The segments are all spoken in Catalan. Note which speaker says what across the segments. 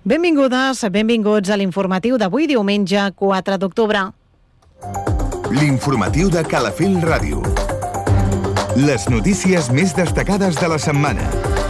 Speaker 1: Benvingudes, benvinguts a l'informatiu d'avui diumenge 4 d'octubre.
Speaker 2: L'informatiu de Calafell Ràdio. Les notícies més destacades de la setmana.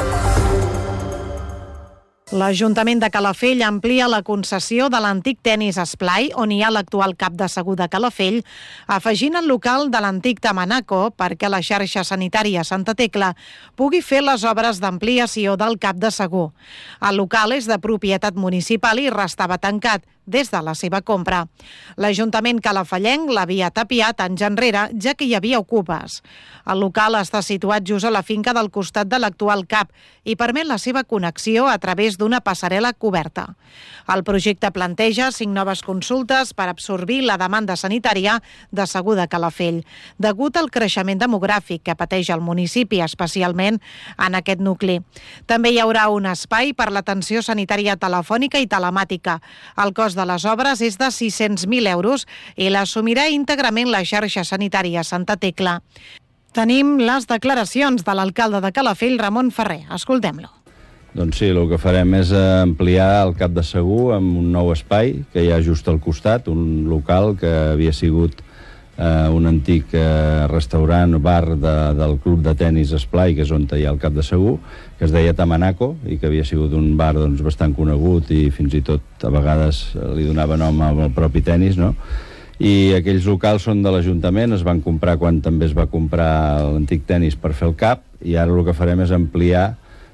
Speaker 1: L'Ajuntament de Calafell amplia la concessió de l'antic tenis Esplai, on hi ha l'actual cap de Segur de Calafell, afegint el local de l'antic Tamanaco perquè la xarxa sanitària Santa Tecla pugui fer les obres d'ampliació del cap de Segur. El local és de propietat municipal i restava tancat des de la seva compra. L'Ajuntament calafellenc l'havia tapiat anys enrere, ja que hi havia ocupes. El local està situat just a la finca del costat de l'actual CAP i permet la seva connexió a través d'una passarel·la coberta. El projecte planteja 5 noves consultes per absorbir la demanda sanitària de Segur de Calafell, degut al creixement demogràfic que pateix el municipi, especialment en aquest nucli. També hi haurà un espai per l'atenció sanitària telefònica i telemàtica. El cost de les obres és de 600.000 euros i l'assumirà íntegrament la xarxa sanitària Santa Tecla. Tenim les declaracions de l'alcalde de Calafell, Ramon Ferrer. Escoltem-lo.
Speaker 3: Doncs sí, el que farem és ampliar el cap de Segur amb un nou espai que hi ha just al costat, un local que havia sigut un antic restaurant, bar del club de tenis Esplai, que és on hi ha el cap de Segur, que es deia Tamanaco i que havia sigut un bar bastant conegut i fins i tot a vegades li donava nom al propi tenis, no? I aquells locals són de l'Ajuntament, es van comprar quan també es va comprar l'antic tenis per fer el cap, i ara el que farem és ampliar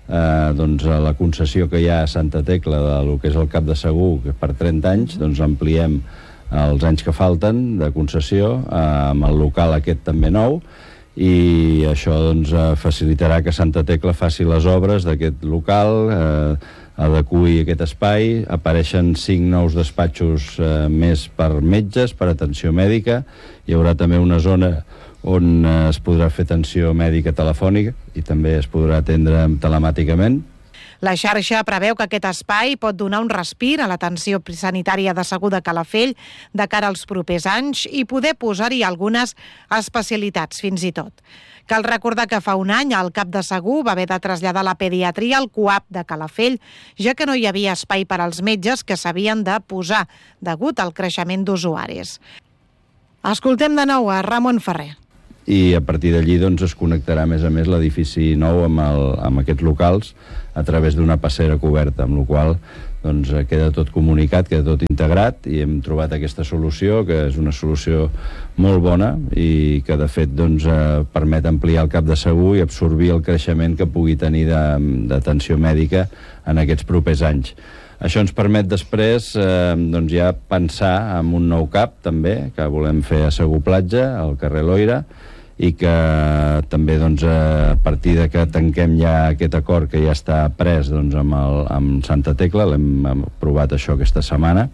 Speaker 3: la concessió que hi ha a Santa Tecla del que és el cap de Segur, que per 30 anys, doncs ampliem els anys que falten de concessió amb el local aquest també nou, i això facilitarà que Santa Tecla faci les obres d'aquest local, adeqüi aquest espai. Apareixen 5 nous despatxos més per metges, per atenció mèdica. Hi haurà també una zona on es podrà fer atenció mèdica telefònica i també es podrà atendre telemàticament.
Speaker 1: La xarxa preveu que aquest espai pot donar un respir a l'atenció sanitària de Segur de Calafell de cara als propers anys i poder posar-hi algunes especialitats fins i tot. Cal recordar que fa un any el cap de Segur va haver de traslladar la pediatria al CUAP de Calafell, ja que no hi havia espai per als metges que s'havien de posar degut al creixement d'usuaris. Escoltem de nou a Ramon Ferrer.
Speaker 3: I a partir d'allí es connectarà a més l'edifici nou amb aquests locals a través d'una passera coberta, amb la qual queda tot comunicat, queda tot integrat, i hem trobat aquesta solució, que és una solució molt bona i que de fet permet ampliar el cap de Segur i absorbir el creixement que pugui tenir d'atenció mèdica en aquests propers anys. Això ens permet després ja pensar en un nou CAP també, que volem fer a Segur Platja, al carrer Loira, i que també a partir de que tanquem ja aquest acord que ja està pres amb Santa Tecla, l'hem aprovat això aquesta setmana,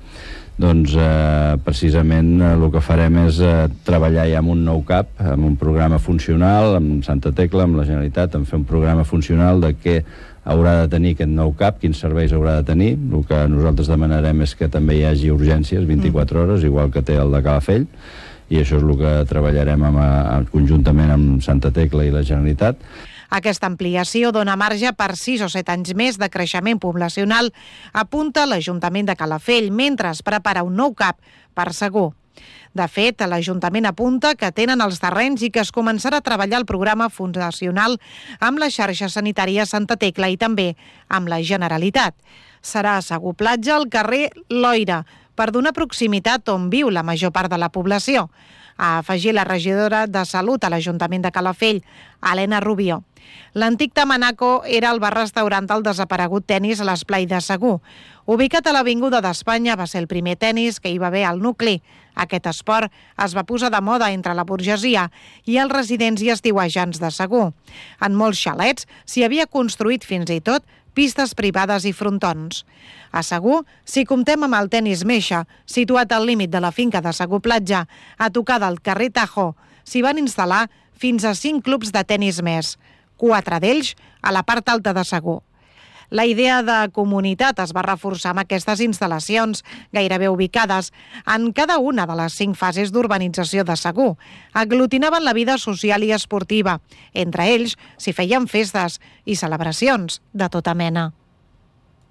Speaker 3: precisament el que farem és treballar ja amb un nou CAP, amb un programa funcional, amb Santa Tecla, amb la Generalitat, en fer un programa funcional de què haurà de tenir aquest nou CAP, quins serveis haurà de tenir. El que nosaltres demanarem és que també hi hagi urgències 24 hores, igual que té el de Calafell, i això és el que treballarem conjuntament amb Santa Tecla i la Generalitat.
Speaker 1: Aquesta ampliació dona marge per 6 o 7 anys més de creixement poblacional, apunta l'Ajuntament de Calafell, mentre es prepara un nou CAP per Segur. De fet, l'Ajuntament apunta que tenen els terrenys i que es començarà a treballar el programa fundacional amb la xarxa sanitària Santa Tecla i també amb la Generalitat. Serà a Segur Platja, al carrer Loira, per donar proximitat on viu la major part de la població, ha afegit la regidora de Salut a l'Ajuntament de Calafell, Helena Rubió. L'antic Tamanaco era el bar-restaurant del desaparegut tenis a l'Esplai de Segur. Ubicat a l'Avinguda d'Espanya, va ser el primer tenis que hi va haver al nucli. Aquest esport es va posar de moda entre la burgesia i els residents i estiuejants de Segur. En molts xalets s'hi havia construït fins i tot pistes privades i frontons. A Segur, si comptem amb el tenis Meixa, situat al límit de la finca de Segur Platja, a tocar del carrer Tajo, s'hi van instal·lar fins a 5 clubs de tenis més, 4 d'ells a la part alta de Segur. La idea de comunitat es va reforçar amb aquestes instal·lacions, gairebé ubicades en cada una de les 5 fases d'urbanització de Segur. Aglutinaven la vida social i esportiva. Entre ells s'hi feien festes i celebracions de tota mena.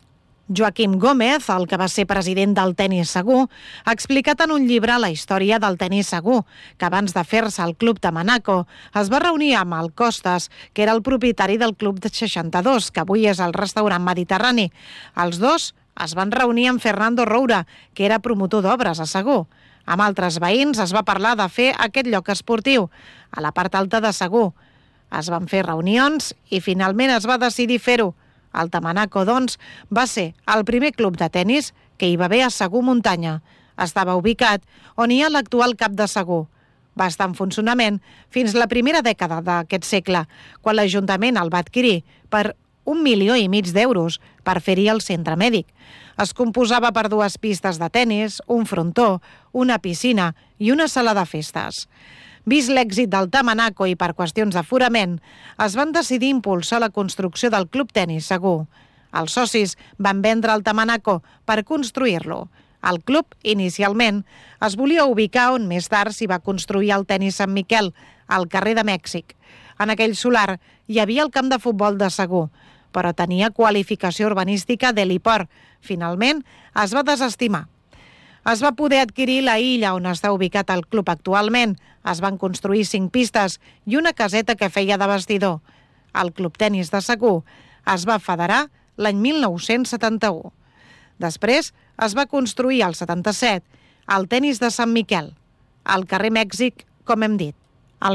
Speaker 1: Joaquim Gómez, el que va ser president del Tenis Segur, ha explicat en un llibre la història del Tenis Segur, que abans de fer-se al Club Tamanaco es va reunir amb el Costas, que era el propietari del Club de 62, que avui és el restaurant Mediterrani. Els dos es van reunir amb Fernando Roura, que era promotor d'obres a Segur. Amb altres veïns es va parlar de fer aquest lloc esportiu, a la part alta de Segur. Es van fer reunions i finalment es va decidir fer-ho. El Tamanaco, doncs, va ser el primer club de tennis que hi va haver a Segur Muntanya. Estava ubicat on hi ha l'actual Cap de Segur. Va estar en funcionament fins la primera dècada d'aquest segle, quan l'Ajuntament el va adquirir per 1,5 milions d'euros per fer-hi el centre mèdic. Es composava per 2 pistes de tennis, un frontó, una piscina i una sala de festes. Vist l'èxit del Tamanaco i per qüestions d'aforament, es van decidir impulsar la construcció del Club Tenis Segur. Els socis van vendre el Tamanaco per construir-lo. El club, inicialment, es volia ubicar on més tard s'hi va construir el Tenis Sant Miquel, al carrer de Mèxic. En aquell solar hi havia el camp de futbol de Segur, però tenia qualificació urbanística d'heliport. Finalment, es va desestimar. Es va poder adquirir la illa on està ubicat el club actualment. Es van construir 5 pistes i una caseta que feia de vestidor. El Club Tenis de Segur es va federar l'any 1971. Després es va construir al 77 el Tenis de Sant Miquel, al carrer Mèxic, com hem dit. Al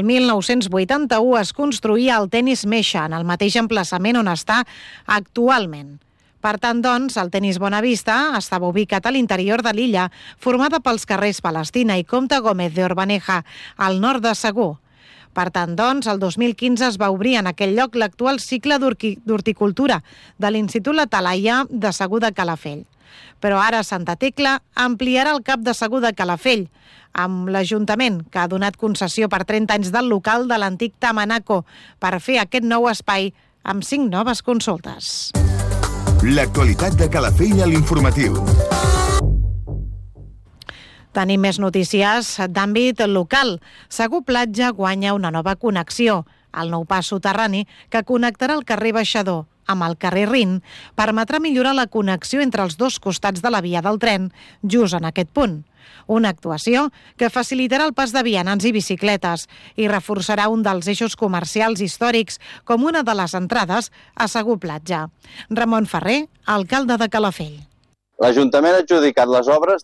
Speaker 1: 1981 es construïa el Tenis Meixa en el mateix emplaçament on està actualment. Per tant, doncs, el Tenis Bonavista estava ubicat a l'interior de l'illa, formada pels carrers Palestina i Comte Gómez de Orbaneja, al nord de Segur. Per tant, doncs, el 2015 es va obrir en aquell lloc l'actual cicle d'horticultura de l'Institut La Talaia de Segur de Calafell. Però ara Santa Tecla ampliarà el cap de Segur de Calafell, amb l'Ajuntament, que ha donat concessió per 30 anys del local de l'antic Tamanaco per fer aquest nou espai amb 5 noves consultes.
Speaker 2: L'actualitat de Calafell a l'informatiu.
Speaker 1: Tenim més notícies d'àmbit local. Segur Platja guanya una nova connexió, el nou pas soterrani que connectarà el carrer Baixador amb el carrer Rin permetrà millorar la connexió entre els dos costats de la via del tren, just en aquest punt. Una actuació que facilitarà el pas de vianants i bicicletes i reforçarà un dels eixos comercials històrics com una de les entrades a Segur Platja. Ramon Ferrer, alcalde de Calafell.
Speaker 4: L'Ajuntament ha adjudicat les obres